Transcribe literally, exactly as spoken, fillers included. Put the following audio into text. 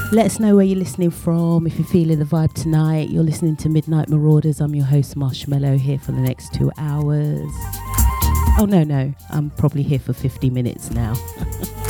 Let us know where you're listening from. If you're feeling the vibe tonight, you're listening to Midnight Marauders. I'm your host, Marshmallow, here for the next two hours. Oh, no, no. I'm probably here for fifty minutes now.